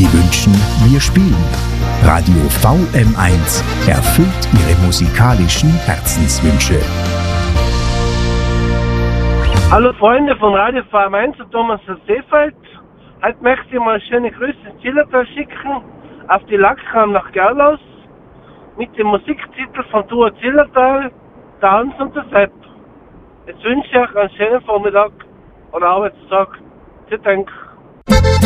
Sie wünschen, wir spielen. Radio VM1 erfüllt Ihre musikalischen Herzenswünsche. Hallo Freunde von Radio VM1 und Thomas aus Seefeld. Heute möchte ich mal schöne Grüße ins Zillertal schicken, auf die Lackkram nach Gerlaus, mit dem Musiktitel von Duo Zillertal, der Hans und der Sepp. Jetzt wünsche ich euch einen schönen Vormittag oder Arbeitstag. Vielen Dank.